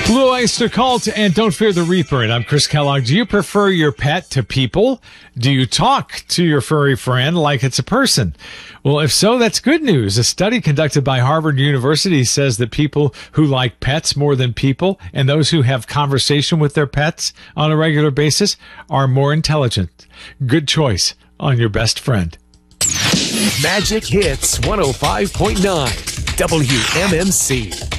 Blue Oyster Cult and Don't Fear the Reaper. And I'm Chris Kellogg. Do you prefer your pet to people? Do you talk to your furry friend like it's a person? Well, if so, that's good news. A study conducted by Harvard University says that people who like pets more than people and those who have conversation with their pets on a regular basis are more intelligent. Good choice on your best friend. Magic Hits 105.9 WMMC.